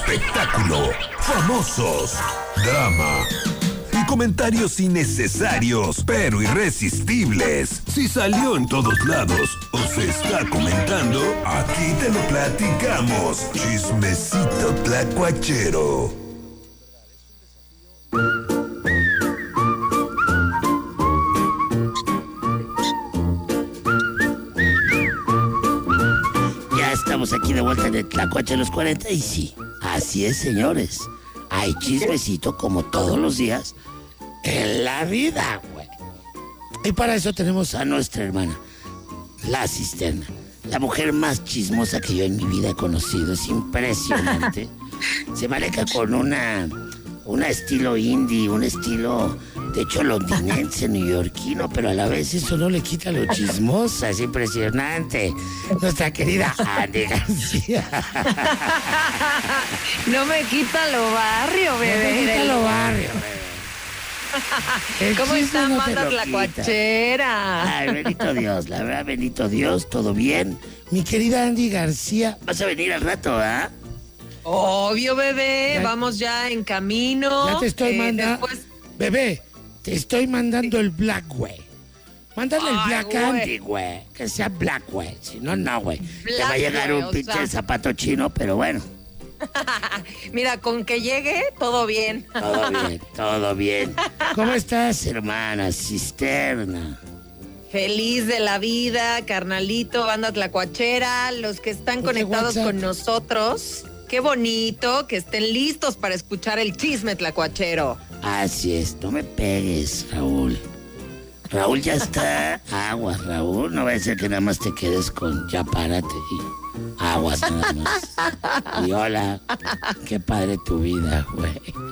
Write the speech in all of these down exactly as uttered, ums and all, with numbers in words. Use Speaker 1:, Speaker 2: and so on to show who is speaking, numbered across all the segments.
Speaker 1: espectáculo, famosos, drama y comentarios innecesarios pero irresistibles. Si salió en todos lados o se está comentando, aquí te lo platicamos. Chismecito tlacuachero.
Speaker 2: Estamos aquí de vuelta en el Tlacuache de los cuarenta y sí, así es, señores. Hay chismecito como todos los días en la vida, güey. Y para eso tenemos a nuestra hermana, la Cisterna, la mujer más chismosa que yo en mi vida he conocido. Es impresionante. Se maneja con una, una estilo indie, un estilo de hecho londinense, neoyorquino, pero a la vez eso no le quita lo chismosa. Es impresionante. Nuestra querida Andy García.
Speaker 3: No me quita lo barrio, bebé.
Speaker 2: No me quita lo barrio, bebé.
Speaker 3: ¿Cómo está,
Speaker 2: no
Speaker 3: manda tlacuachera?
Speaker 2: Ay, bendito Dios, la verdad, bendito Dios, todo bien. Mi querida Andy García, vas a venir al rato, ¿ah? ¿eh?
Speaker 3: Obvio, bebé, ya, vamos ya en camino.
Speaker 2: Ya te estoy eh, mandando. Después... Bebé, te estoy mandando el black, güey. Mándale el black a Andy, güey. Que sea black, güey. Si no, no, güey. Te va a llegar wey, un pinche sea... zapato chino, pero bueno.
Speaker 3: Mira, con que llegue, todo bien.
Speaker 2: Todo bien, todo bien. ¿Cómo estás, hermana Cisterna?
Speaker 3: Feliz de la vida, carnalito, banda tlacuachera, los que están conectados WhatsApp con nosotros. Qué bonito que estén listos para escuchar el chisme tlacuachero.
Speaker 2: Así es, no me pegues, Raúl. Raúl ya está. Aguas, Raúl. No va a ser que nada más te quedes con ya párate y aguas nada más. Y hola, qué padre tu vida, güey.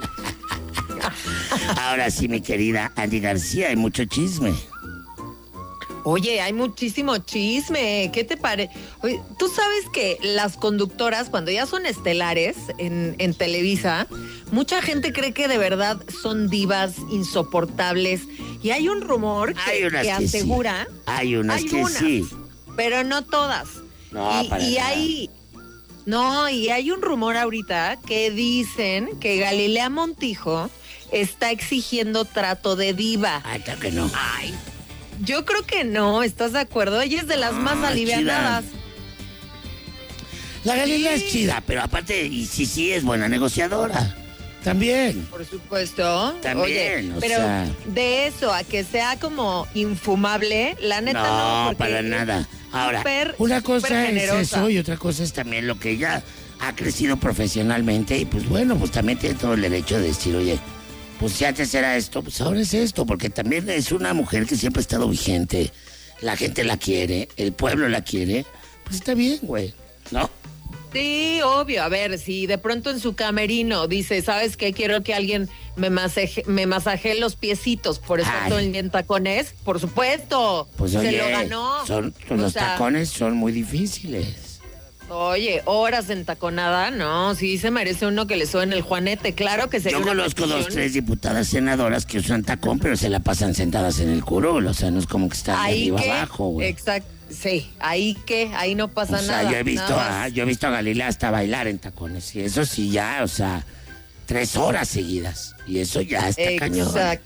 Speaker 2: Ahora sí, mi querida Andy García, hay mucho chisme.
Speaker 3: Oye, hay muchísimo chisme. ¿Qué te parece? Tú sabes que las conductoras, cuando ya son estelares en, en Televisa, mucha gente cree que de verdad son divas insoportables. Y hay un rumor que,
Speaker 2: hay unas
Speaker 3: que
Speaker 2: que
Speaker 3: asegura...
Speaker 2: Sí. Hay unas
Speaker 3: hay
Speaker 2: que
Speaker 3: unas,
Speaker 2: sí.
Speaker 3: Pero no todas.
Speaker 2: No,
Speaker 3: y,
Speaker 2: para
Speaker 3: y
Speaker 2: nada.
Speaker 3: hay... No, y hay un rumor ahorita que dicen que Galilea Montijo está exigiendo trato de diva.
Speaker 2: Ay, claro que no.
Speaker 3: Ay, yo creo que no, ¿estás de acuerdo? Ella es de las ah, más alivianadas.
Speaker 2: La Galilea sí. es chida, pero aparte, y sí, sí, es buena negociadora. También.
Speaker 3: Por supuesto.
Speaker 2: También,
Speaker 3: Oye,
Speaker 2: o
Speaker 3: pero
Speaker 2: sea...
Speaker 3: de eso a que sea como infumable, la neta no.
Speaker 2: No, para nada. Ahora, super, una cosa es eso y otra cosa es también lo que ella ha crecido profesionalmente y pues bueno, pues también tiene todo el derecho de decir, oye, pues si antes era esto, pues ahora es esto, porque también es una mujer que siempre ha estado vigente, la gente la quiere, el pueblo la quiere, pues está bien, güey, ¿no?
Speaker 3: Sí, obvio, a ver, si de pronto en su camerino dice, ¿sabes qué? Quiero que alguien me masaje, me masajee los piecitos, por eso todo el día en tacones, por supuesto,
Speaker 2: pues
Speaker 3: se
Speaker 2: oye,
Speaker 3: lo ganó.
Speaker 2: Son, pues los sea, tacones son muy difíciles.
Speaker 3: Oye, horas en taconada, no, sí se merece uno que le suene el juanete, claro que sería.
Speaker 2: Yo conozco dos, tres diputadas senadoras que usan tacón, pero se la pasan sentadas en el curul, o sea, no es como que están
Speaker 3: ahí
Speaker 2: arriba
Speaker 3: que,
Speaker 2: abajo, güey.
Speaker 3: Exacto, sí, ahí que, ahí no pasa
Speaker 2: o sea,
Speaker 3: nada.
Speaker 2: Yo he visto a, yo he visto a Galilea hasta bailar en tacones, y eso sí ya, o sea, tres horas seguidas, y eso ya está
Speaker 3: Exacto.
Speaker 2: cañón.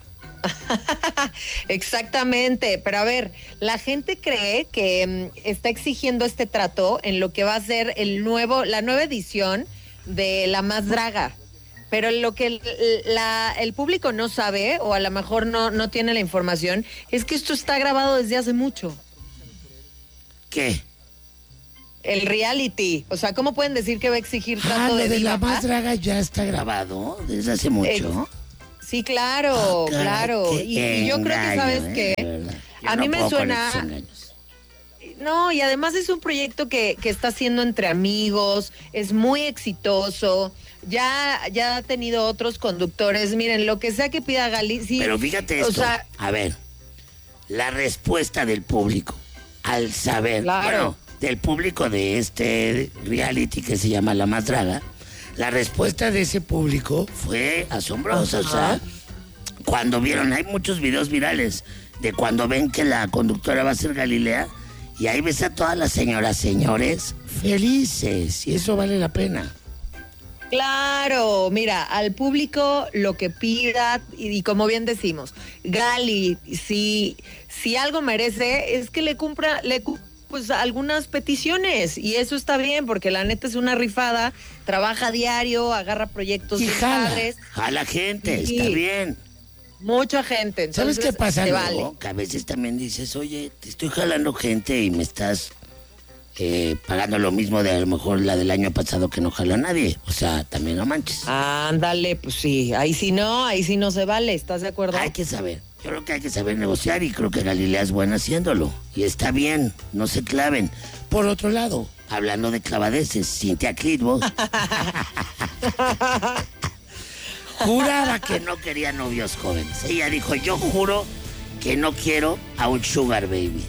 Speaker 3: Exactamente, pero a ver, la gente cree que um, está exigiendo este trato en lo que va a ser el nuevo, la nueva edición de La Más Draga, pero lo que el, la, el público no sabe, o a lo mejor no, no tiene la información, es que esto está grabado desde hace mucho.
Speaker 2: ¿Qué?
Speaker 3: El reality, o sea, ¿cómo pueden decir que va a exigir trato
Speaker 2: ah,
Speaker 3: de
Speaker 2: lo de
Speaker 3: diva?
Speaker 2: La Más Draga ya está grabado desde hace mucho.
Speaker 3: Eh, Sí, claro, oh, cara, claro. Y, y yo creo que, ¿sabes
Speaker 2: eh,
Speaker 3: qué? A mí
Speaker 2: no
Speaker 3: me suena... No, y además es un proyecto que, que está haciendo entre amigos, es muy exitoso, ya, ya ha tenido otros conductores. Miren, lo que sea que pida Gali... Sí,
Speaker 2: pero fíjate esto, o sea, a ver, la respuesta del público al saber, claro. bueno, del público de este reality que se llama La Más Draga, la respuesta de ese público fue asombrosa. Ajá. O sea, cuando vieron, hay muchos videos virales de cuando ven que la conductora va a ser Galilea y ahí ves a todas las señoras, señores, felices, y eso vale la pena.
Speaker 3: Claro, mira, al público lo que pida, y, y como bien decimos, Gali, si, si algo merece, es que le cumpla, le cu- pues algunas peticiones, y eso está bien, porque la neta es una rifada, trabaja diario, agarra proyectos
Speaker 2: Y
Speaker 3: bien
Speaker 2: jala,
Speaker 3: padres,
Speaker 2: jala gente,
Speaker 3: Sí.
Speaker 2: está bien.
Speaker 3: mucha gente. Entonces,
Speaker 2: ¿Sabes qué pasa
Speaker 3: se
Speaker 2: luego?
Speaker 3: vale.
Speaker 2: Que a veces también dices, oye, te estoy jalando gente y me estás eh, pagando lo mismo de a lo mejor la del año pasado que no jala a nadie. O sea, también no manches.
Speaker 3: Ándale, pues sí, ahí sí no, ahí sí no se vale, ¿estás de acuerdo?
Speaker 2: Hay que saber. Yo creo que hay que saber negociar y creo que Galilea es buena haciéndolo. Y está bien, no se claven. Por otro lado, hablando de clavadeces, Cintia Clitbo juraba que no quería novios jóvenes. Ella dijo, yo juro que no quiero a un sugar baby.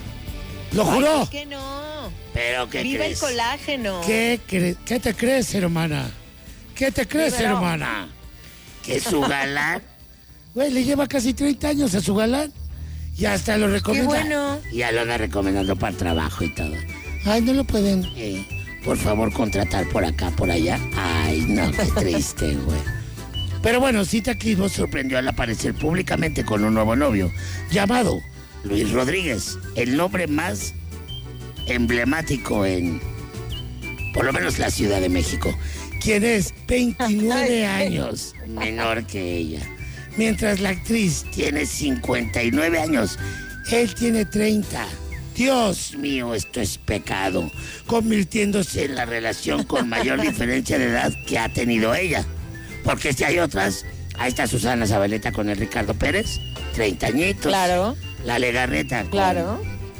Speaker 2: ¿Lo
Speaker 3: Ay,
Speaker 2: juró?
Speaker 3: ¿por qué no?
Speaker 2: ¿Pero qué
Speaker 3: Viva
Speaker 2: crees?
Speaker 3: el colágeno.
Speaker 2: ¿Qué, cre- ¿Qué te crees, hermana? ¿Qué te crees,
Speaker 3: Dímelo.
Speaker 2: hermana? Que su galán, güey, le lleva casi treinta años a su galán. Y hasta lo
Speaker 3: Qué
Speaker 2: recomienda.
Speaker 3: bueno.
Speaker 2: Y ya lo anda recomendando para el trabajo y todo. Ay, no lo pueden, eh, por favor, contratar por acá, por allá. Ay, no, qué triste, güey. Pero bueno, Cintia Clitbo sorprendió al aparecer públicamente con un nuevo novio, llamado Luis Rodríguez, el nombre más emblemático en, por lo menos, la Ciudad de México, quien es veintinueve años menor que ella. Mientras la actriz tiene cincuenta y nueve años, él tiene treinta. Dios mío, esto es pecado, convirtiéndose en la relación con mayor diferencia de edad que ha tenido ella. Porque si hay otras, ahí está Susana Zabaleta con el Ricardo Pérez, treinta añitos.
Speaker 3: Claro.
Speaker 2: La Legarreta con,
Speaker 3: Claro.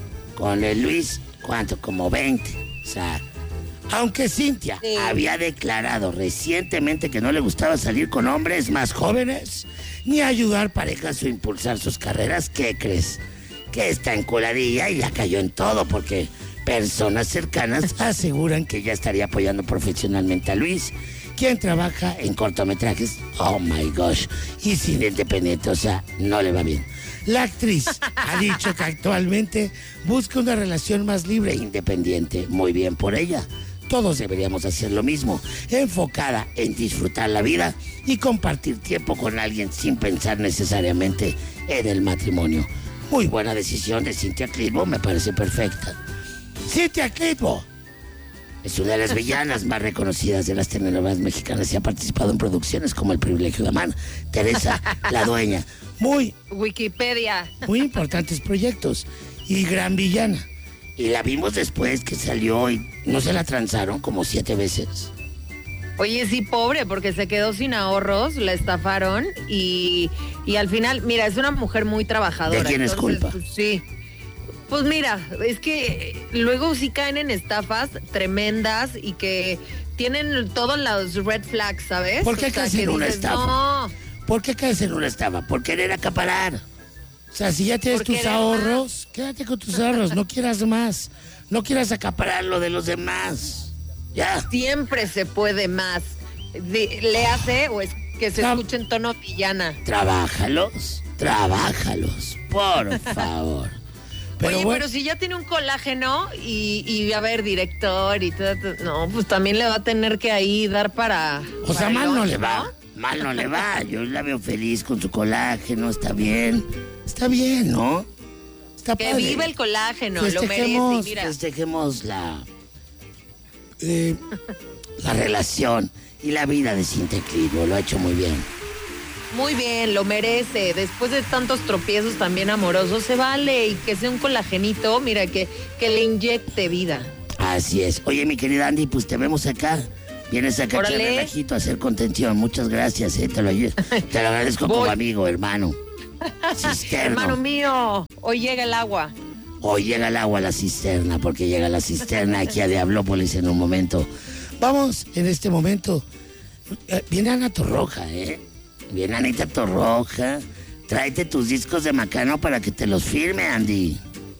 Speaker 2: con el Luis, ¿cuánto? Como veinte. O sea, aunque Cintia
Speaker 3: Sí.
Speaker 2: había declarado recientemente que no le gustaba salir con hombres más jóvenes, ni ayudar parejas o impulsar sus carreras, ¿qué crees? Que está enculadilla y ya cayó en todo porque personas cercanas aseguran que ya estaría apoyando profesionalmente a Luis, quien trabaja en cortometrajes, oh my gosh, y cine independiente, o sea, no le va bien. La actriz ha dicho que actualmente busca una relación más libre e independiente. Muy bien por ella. Todos deberíamos hacer lo mismo, enfocada en disfrutar la vida y compartir tiempo con alguien sin pensar necesariamente en el matrimonio. Muy buena decisión de Cintia Clitbo, me parece perfecta. Cintia Clitbo es una de las villanas más reconocidas de las telenovelas mexicanas y ha participado en producciones como El privilegio de amar, Teresa, La dueña. Muy,
Speaker 3: Wikipedia.
Speaker 2: muy importantes proyectos. Y gran villana. Y la vimos después que salió y no se la transaron como siete veces.
Speaker 3: Oye, sí, pobre, porque se quedó sin ahorros, la estafaron y, y al final, mira, es una mujer muy trabajadora.
Speaker 2: ¿De quién es
Speaker 3: entonces,
Speaker 2: culpa?
Speaker 3: Pues, sí. Pues mira, es que luego sí caen en estafas tremendas y que tienen todos los red flags, ¿sabes?
Speaker 2: ¿Por qué
Speaker 3: O sea,
Speaker 2: caes en
Speaker 3: que
Speaker 2: una
Speaker 3: dices,
Speaker 2: estafa?
Speaker 3: No,
Speaker 2: ¿Por qué caes en una estafa? Por querer acaparar. O sea, si ya tienes
Speaker 3: Por
Speaker 2: tus
Speaker 3: querer
Speaker 2: ahorros, quédate con tus ahorros, no quieras más. No quieras acaparar lo de los demás. Ya.
Speaker 3: siempre se puede más. De- le hace o es que se
Speaker 2: Tam-
Speaker 3: escuche en tono villana.
Speaker 2: Trabájalos, trabájalos, por favor. Pero
Speaker 3: Oye,
Speaker 2: bueno,
Speaker 3: pero si ya tiene un colágeno y, y a ver, director y todo, todo, no, pues también le va a tener que ahí dar para...
Speaker 2: o sea,
Speaker 3: para el
Speaker 2: mal no
Speaker 3: lunch,
Speaker 2: le va. Mal no le va. Yo la veo feliz con su colágeno, está bien. Está bien, ¿no? Está
Speaker 3: Que
Speaker 2: padre.
Speaker 3: viva el colágeno, lo merece,
Speaker 2: Festejemos,
Speaker 3: mira.
Speaker 2: festejemos la, eh, la relación y la vida de Cintia Clitbo. Lo ha hecho muy bien.
Speaker 3: Muy bien, lo merece. Después de tantos tropiezos también amorosos, se vale y que sea un colagenito, mira, que, que le inyecte vida.
Speaker 2: Así es. Oye, mi querida Andy, pues te vemos acá. Vienes acá a echar
Speaker 3: Órale.
Speaker 2: relajito a hacer contención. Muchas gracias, eh. Te lo, te lo agradezco como
Speaker 3: Voy.
Speaker 2: amigo, hermano. Cisterno.
Speaker 3: Hermano mío, hoy llega el agua.
Speaker 2: Hoy llega el agua a la cisterna, porque llega la cisterna aquí a Diablópolis en un momento. Vamos, en este momento. eh, Viene Ana Torroja, ¿eh? Viene Anita Torroja. Tráete tus discos de Macano para que te los firme, Andy.